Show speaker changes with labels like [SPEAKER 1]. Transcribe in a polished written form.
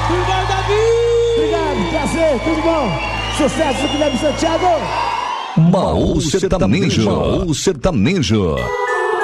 [SPEAKER 1] Obrigado, Davi!
[SPEAKER 2] Obrigado, prazer, tudo bom? Sucesso, Guilherme Santiago!
[SPEAKER 3] Baú Sertanejo.